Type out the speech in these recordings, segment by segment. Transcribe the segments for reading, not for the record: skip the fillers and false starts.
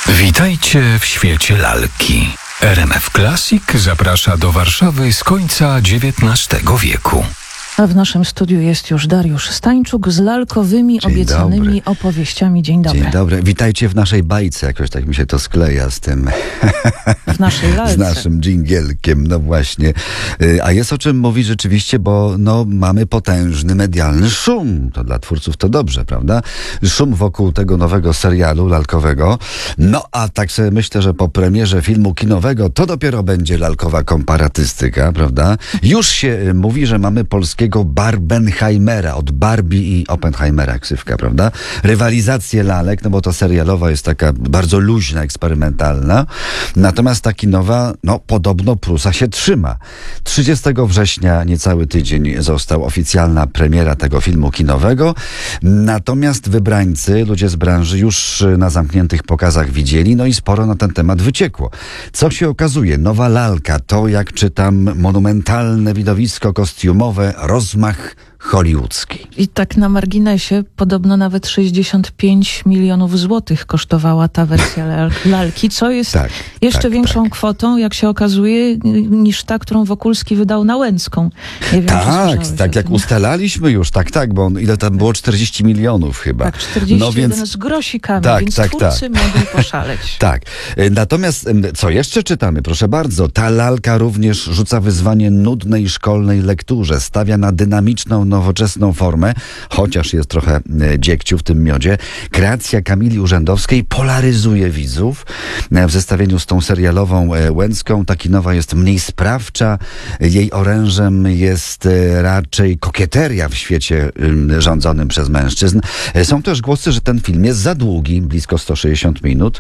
Witajcie w świecie lalki. RMF Classic zaprasza do Warszawy z końca XIX wieku. A w naszym studiu jest już Dariusz Stańczuk z lalkowymi, obiecanymi opowieściami. Dzień dobry. Dzień dobry. Witajcie w naszej bajce. Jakoś tak mi się to skleja z tym... W naszej lalce. Z naszym dżingielkiem, no właśnie. A jest o czym mówić rzeczywiście, bo mamy potężny medialny szum. To dla twórców to dobrze, prawda? Szum wokół tego nowego serialu lalkowego. No a tak sobie myślę, że po premierze filmu kinowego to dopiero będzie lalkowa komparatystyka, prawda? Już się mówi, że mamy polskiego Barbenheimera, od Barbie i Oppenheimera ksywka, prawda? Rywalizację lalek, no bo to serialowa jest taka bardzo luźna, eksperymentalna. Natomiast ta kinowa, podobno Prusa się trzyma. 30 września, niecały tydzień, została oficjalna premiera tego filmu kinowego. Natomiast wybrańcy, ludzie z branży już na zamkniętych pokazach widzieli, no i sporo na ten temat wyciekło. Co się okazuje? Nowa lalka to, jak czytam, monumentalne widowisko kostiumowe, rozmach hollywoodzki. I tak na marginesie, podobno nawet 65 milionów złotych kosztowała ta wersja lalki, co jest jeszcze większą kwotą, jak się okazuje, niż ta, którą Wokulski wydał na Łęcką. Nie wiem, tak jak ustalaliśmy już, bo ile tam było? 40 milionów chyba. Tak, 41 z grosikami, więc twórcy mogli poszaleć. Tak. Natomiast co jeszcze czytamy? Proszę bardzo, ta lalka również rzuca wyzwanie nudnej szkolnej lekturze, stawia na dynamiczną, nowoczesną formę, chociaż jest trochę dziegciu w tym miodzie. Kreacja Kamili Urzędowskiej polaryzuje widzów. W zestawieniu z tą serialową Łęcką ta kinowa jest mniej sprawcza. Jej orężem jest raczej kokieteria w świecie rządzonym przez mężczyzn. Są też głosy, że ten film jest za długi, blisko 160 minut.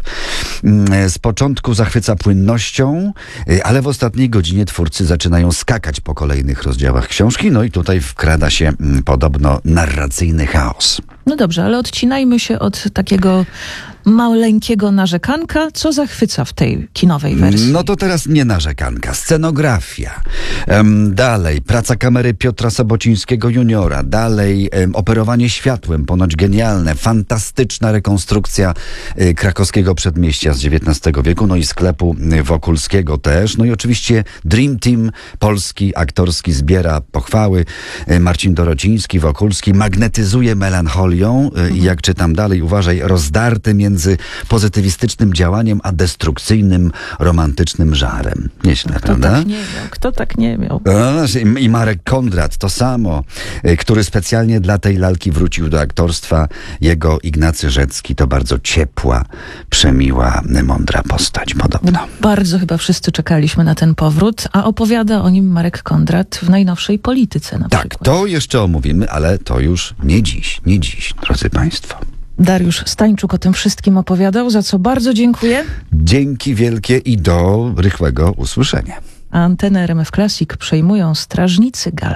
Z początku zachwyca płynnością, ale w ostatniej godzinie twórcy zaczynają skakać po kolejnych rozdziałach książki. No i tutaj wkrada się podobno narracyjny chaos. No dobrze, ale odcinajmy się od takiego maleńkiego narzekanka. Co zachwyca w tej kinowej wersji? No to teraz nie narzekanka, scenografia. Dalej, praca kamery Piotra Sobocińskiego juniora. Dalej, operowanie światłem, ponoć genialne, fantastyczna rekonstrukcja krakowskiego przedmieścia z XIX wieku, no i sklepu Wokulskiego też. No i oczywiście Dream Team polski, aktorski zbiera pochwały. Marcin Dorociński, Wokulski magnetyzuje melancholią i jak czytam dalej, uważaj, rozdarty między pozytywistycznym działaniem a destrukcyjnym, romantycznym żarem. Nieźle, prawda? Kto tak nie miał? I Marek Kondrat to samo, który specjalnie dla tej lalki wrócił do aktorstwa. Jego Ignacy Rzecki to bardzo ciepła, przemiła, mądra postać podobno. Bardzo chyba wszyscy czekaliśmy na ten powrót, a opowiada o nim Marek Kondrat w najnowszej Polityce na przykład. To jeszcze omówimy, ale to już nie dziś, drodzy Państwo. Dariusz Stańczuk o tym wszystkim opowiadał, za co bardzo dziękuję. Dzięki wielkie i do rychłego usłyszenia. A antenę RMF Classic przejmują strażnicy Gala.